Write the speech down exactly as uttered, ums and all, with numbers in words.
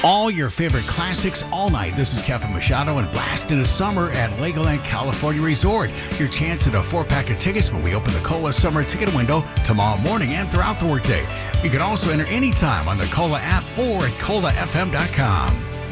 All your favorite classics all night. This is Kevin Machado and Blast into Summer at Legoland California Resort. Your chance at a four-pack of tickets when we open the Cola Summer Ticket Window tomorrow morning and throughout the workday. You can also enter anytime on the Cola app or at cola f m dot com.